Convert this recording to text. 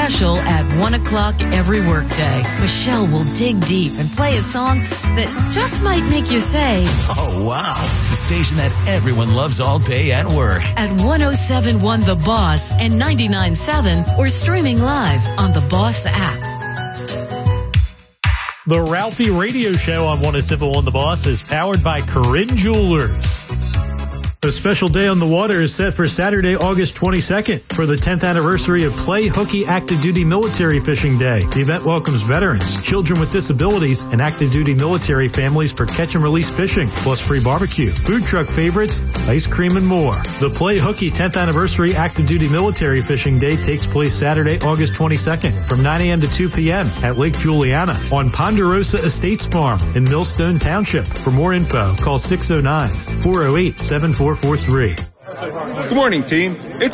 special at 1 o'clock every workday. Michelle will dig deep and play a song that just might make you say, "Oh, wow." The station that everyone loves all day at work. At 107.1 The Boss and 99.7 or streaming live on The Boss app. The Ralphie Radio Show on 107.1 The Boss is powered by Corinne Jewelers. A special day on the water is set for Saturday, August 22nd for the 10th anniversary of Play Hooky Active Duty Military Fishing Day. The event welcomes veterans, children with disabilities, and active duty military families for catch and release fishing, plus free barbecue, food truck favorites, ice cream, and more. The Play Hooky 10th anniversary Active Duty Military Fishing Day takes place Saturday, August 22nd from 9 a.m. to 2 p.m. at Lake Juliana on Ponderosa Estates Farm in Millstone Township. For more info, call 609-408-7443. Good morning, team. It's